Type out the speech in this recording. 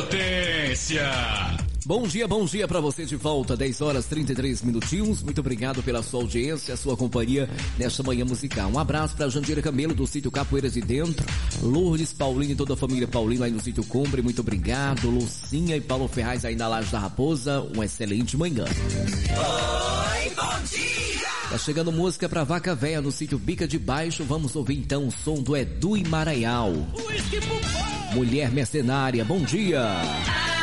potência. Bom dia para você de volta, 10 horas 33 minutinhos. Muito obrigado pela sua audiência, sua companhia nesta manhã musical. Um abraço para Jandira Camelo do sítio Capoeiras de Dentro, Lourdes Paulino e toda a família Paulino aí no sítio Cumbre, muito obrigado. Lucinha e Paulo Ferraz aí na Laje da Raposa, uma excelente manhã. Oi, bom dia! Tá chegando música pra Vaca Véia no sítio Bica de Baixo. Vamos ouvir então o som do Edu e Maraial. Mulher Mercenária, bom dia!